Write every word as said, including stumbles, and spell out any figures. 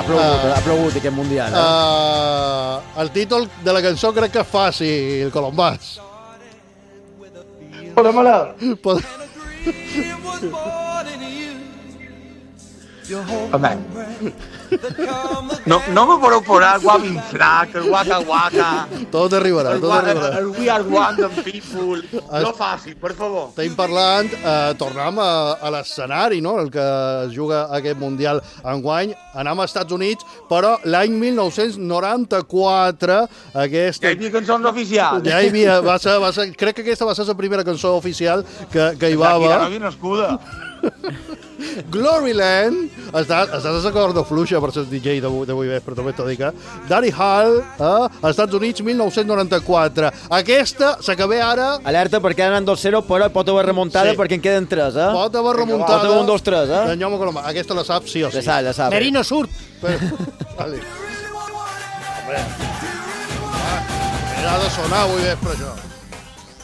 Ha plogut, uh, ha plogut aquest mundial. Eh? Uh, el títol de la cançó crec que és fàcil, Colombàs. Pónemela. Pod... Home, no, no me podeu posar el guap inflac, el waka waka, Tot arribarà, el, tot wa- arribarà. el we are one of people. No fàcil, per favor. Estem parlant, eh, tornem a, a l'escenari, no?, el que es juga aquest Mundial enguany. Anem als Estats Units, però l'any mil nou-cents noranta-quatre, aquesta... Ja hi havia cançons oficials. Ja hi havia, va ser, va ser, crec que aquesta va ser la primera cançó oficial que, que hi va Aquí no haver. havia nascuda. Gloryland, estàs, estàs a corda fluixa per ser D J d'avui d'avui vespre, també t'ho dic, eh? Danny Hall, eh? Estats Units, mil nou-cents noranta-quatre. Aquesta s'acabé ara... Alerta, perquè ara anant dos zero, però pot haver remuntada Sí. perquè en queden tres, eh? Pot haver remuntada... Pot haver un, dos, tres, eh? D'en Jaume Colomà. Aquesta la saps sí o sí. Ja sap, ja sap. Merino surt. Però... Vale. Hombre. Ah, era de sonar avui vespre, això.